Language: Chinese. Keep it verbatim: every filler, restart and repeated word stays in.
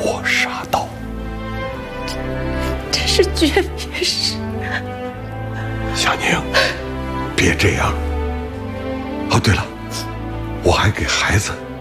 我杀道。 这是绝别事。 小宁，别这样。哦，对了，我还给孩子